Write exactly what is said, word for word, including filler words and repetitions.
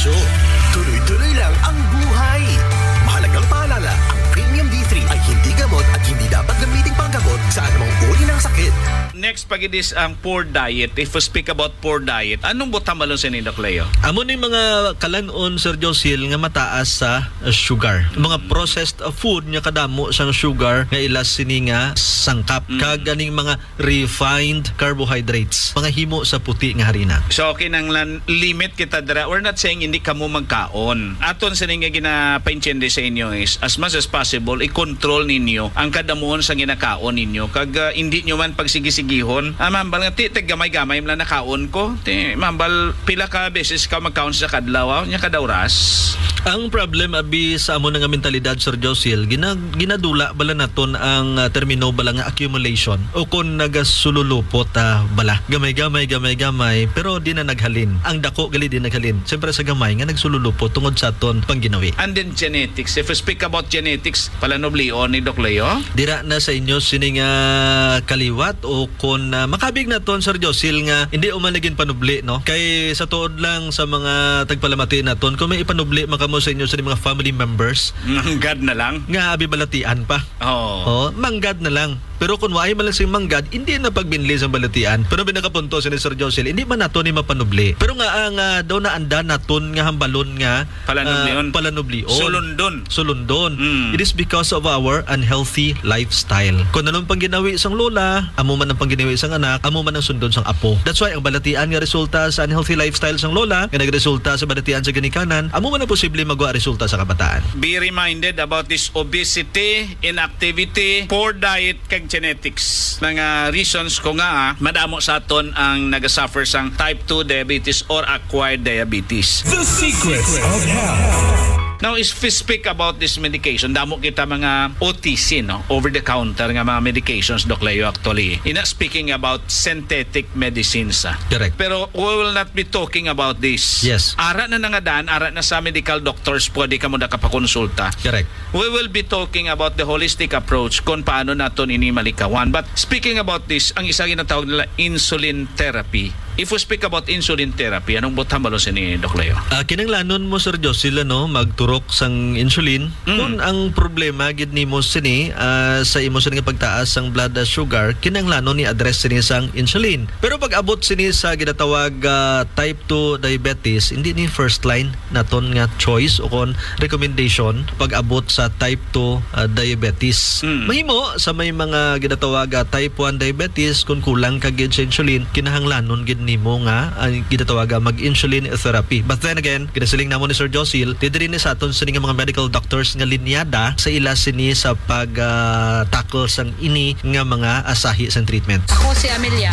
negosyo. Tuloy-tuloy lang ang buhay. Mahalagang paalala, ang Premium D three ay hindi gamot at hindi dapat gamiting panggamot sa anumang uri ng sakit. Next, pag it is ang poor diet, if we speak about poor diet, anong botamalon sa Nindoc Leo? Amo ni mga kalanon, Sir Josil, nga mataas sa uh, sugar. Mga processed uh, food nga kadamo sang sugar nga ilas sini nga sangkap. Mm. Kag ganing mga refined carbohydrates. Mga himo sa puti nga harina. So, kinanglan limit kita dira. We're not saying hindi ka mo magkaon. Aton sa nga ginapaintindi sa inyo is, as much as possible, i-control ninyo ang kadamuon sa ginakaon ninyo. Kag uh, hindi nyo man pagsigisigihon, ah, mambal nga, ti, tig gamay-gamay mla nakaon ko. Ti, mambal, pila ka beses ka magkaon sa kadlaw, nya kadawras. Ang problem abi sa amo nga mentalidad, Sir Josil, gina, ginadula bala naton ang uh, termino bala nga accumulation o kung nagasululupot uh, bala gamay-gamay gamay-gamay pero di na naghalin. Ang dako gali di naghalin. Siyempre sa gamay nga nagsululupot tungod sa aton pangginawi. And then genetics. If we speak about genetics, palanoblion ni Doc Leo. Dira na sa inyo sini nga kaliwat o kung uh, makabig na ton, Sir Josil, nga hindi umanagin panubli, no? Kay sa tuod lang sa mga tagpalamati naton, kung may ipanubli makamo sa inyo sa mga family members, God na lang. nga abibalatian pa. Oh. Oh, manggad na lang. Pero kung waay man lang sing manggad, hindi na pagbinli sa balatian. Pero binakapunto si Sir Josil, hindi man nato ni mapanubli. Pero nga ang uh, daw na anda naton nga hambalon nga Palanublion. uh, palanublion. Sulundon. Sulundon. Mm. It is because of our unhealthy lifestyle. Kung anong pangginawi sang lola, amo man ang pangginawi sang anak, amo man ang sundon sang apo. That's why ang balatian nga resulta sa unhealthy lifestyle sang lola, nga nagresulta sa balatian sa ginikanan, amo man ang posible magwa resulta sa kabataan. Be reminded about this obesity, inactivity, poor diet, kag genetics. Mga reasons ko nga, ah, madamo sa aton ang nagasuffer sang type two diabetes or acquired diabetes. The secrets of health. Now, if we speak about this medication, damo kita mga O T C, no? Over-the-counter nga mga medications, Doc Leo, actually. Ina speaking about synthetic medicines. Ah. Correct. Pero we will not be talking about this. Yes. Ara na nangadaan, ara na sa medical doctors, pwede ka mo na kapakonsulta. Correct. We will be talking about the holistic approach kung paano naton ini malikawan. But speaking about this, ang isa ginatawag nila insulin therapy. If we speak about insulin therapy, anong botang malo si ni Doc Leo? Uh, kinanglanon mo, Sir Josil, no, magturok sang insulin. Mm. Kung ang problema gid nimo sini uh, sa imo sini nga pagtaas sang blood sugar, kinanglanon ni address sini sang insulin. Pero pag abot sini sa ginatawag uh, type two diabetes, hindi ni first line naton nga choice o kon recommendation pag abot sa type two uh, diabetes. Mm. Mahimo sa may mga ginatawag uh, type one diabetes kung kulang ka gid sa insulin, kinahanglanon gid nimo nga ang ginatawag mag-insulin therapy. But then again, kinasiling namo ni Sir Josil, didiri ni sa aton sini nga mga medical doctors nga linyada sa ila sini sa pag uh, tackle sang ini nga mga asahi sang treatment. Ako si Amelia.